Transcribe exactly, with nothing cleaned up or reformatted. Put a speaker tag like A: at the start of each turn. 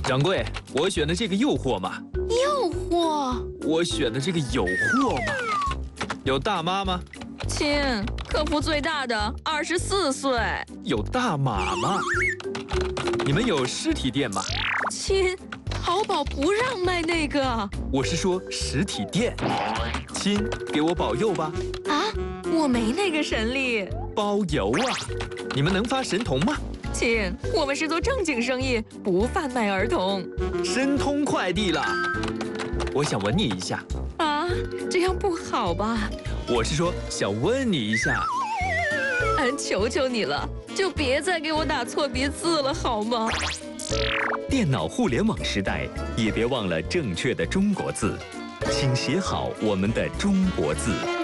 A: 掌柜，我选的这个诱惑吗？
B: 诱惑？
A: 我选的这个有货吗？有大妈吗？
B: 亲，客服最大的二十四岁。
A: 有大码吗？你们有实体店吗？
B: 亲，淘宝不让卖那个。
A: 我是说实体店。亲，给我保佑吧。
B: 啊，我没那个神力。
A: 包邮啊！你们能发神童吗？
B: 亲，我们是做正经生意，不贩卖儿童。
A: 神通快递啦！我想吻你一下。
B: 啊，这样不好吧？
A: 我是说想问你一下。
B: 俺求求你了，就别再给我打错别字了，好吗？
C: 电脑互联网时代，也别忘了正确的中国字，请写好我们的中国字。